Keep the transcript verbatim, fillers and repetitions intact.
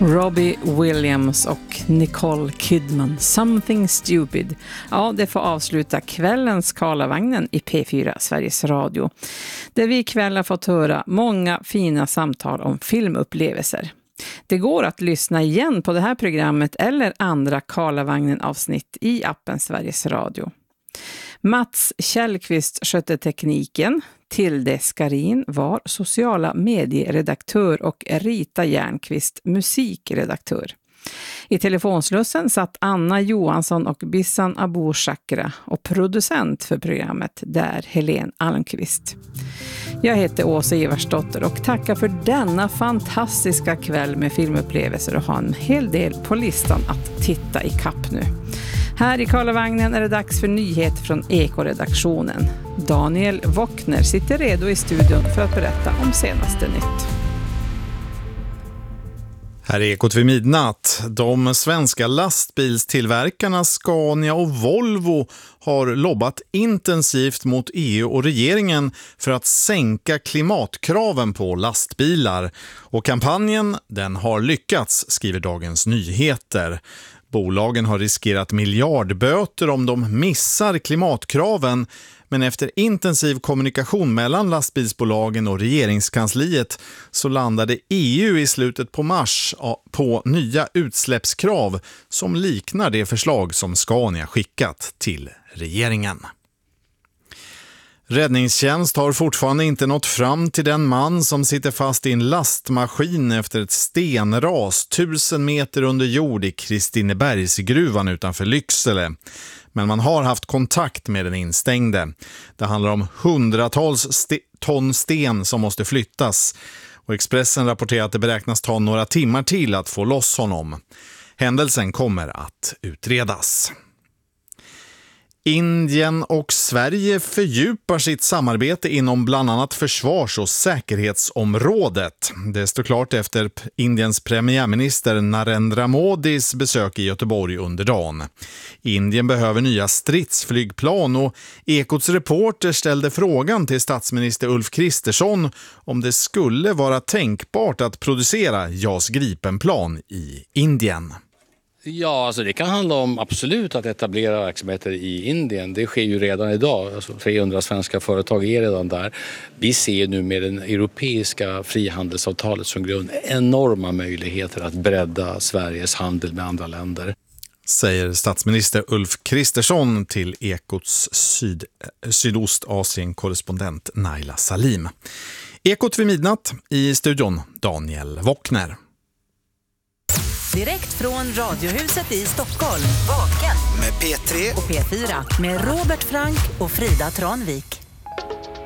Robbie Williams och Nicole Kidman, Something Stupid. Ja, det får avsluta kvällens Karlavagnen i P fyra Sveriges Radio. Där vi ikväll har fått höra många fina samtal om filmupplevelser. Det går att lyssna igen på det här programmet eller andra Karlavagnen-avsnitt i appen Sveriges Radio. Mats Källqvist skötte tekniken. Tilde Skarin var sociala medieredaktör och Rita Järnqvist musikredaktör. I telefonslussen satt Anna Johansson och Bissan Abu Shakra och producent för programmet där Helene Almqvist. Jag heter Åsa Ivarsdotter och tackar för denna fantastiska kväll med filmupplevelser och har en hel del på listan att titta i kapp nu. Här i Karlavagnen är det dags för nyheter från Eko-redaktionen. Daniel Wockner sitter redo i studion för att berätta om senaste nytt. Här är Ekot vid midnatt. De svenska lastbilstillverkarna Scania och Volvo har lobbat intensivt mot E U och regeringen för att sänka klimatkraven på lastbilar. Och kampanjen, den har lyckats, skriver Dagens Nyheter. Bolagen har riskerat miljardböter om de missar klimatkraven, men efter intensiv kommunikation mellan lastbilsbolagen och regeringskansliet så landade E U i slutet på mars på nya utsläppskrav som liknar det förslag som Scania skickat till regeringen. Räddningstjänst har fortfarande inte nått fram till den man som sitter fast i en lastmaskin efter ett stenras tusen meter under jord i Kristinebergsgruvan utanför Lycksele. Men man har haft kontakt med den instängde. Det handlar om hundratals st- ton sten som måste flyttas. Och Expressen rapporterar att det beräknas ta några timmar till att få loss honom. Händelsen kommer att utredas. Indien och Sverige fördjupar sitt samarbete inom bland annat försvars- och säkerhetsområdet. Det står klart efter Indiens premiärminister Narendra Modis besök i Göteborg under dagen. Indien behöver nya stridsflygplan och Ekots reporter ställde frågan till statsminister Ulf Kristersson om det skulle vara tänkbart att producera JAS Gripenplan i Indien. Ja, alltså det kan handla om absolut att etablera verksamheter i Indien. Det sker ju redan idag. Alltså trehundra svenska företag är redan där. Vi ser nu med det europeiska frihandelsavtalet som grund enorma möjligheter att bredda Sveriges handel med andra länder. Säger statsminister Ulf Kristersson till Ekots syd, Sydostasien-korrespondent Naila Salim. Ekot vid midnatt, i studion Daniel Wockner. Direkt från Radiohuset i Stockholm. Vaken med P tre och P fyra med Robert Frank och Frida Tranvik.